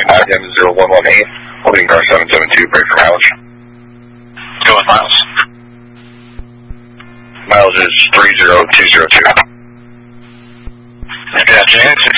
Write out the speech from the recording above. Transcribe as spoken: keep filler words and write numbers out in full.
I M zero one one eight, holding car seven seven two, break for mileage. Go with miles. Mileage is three zero two zero two. Gotcha.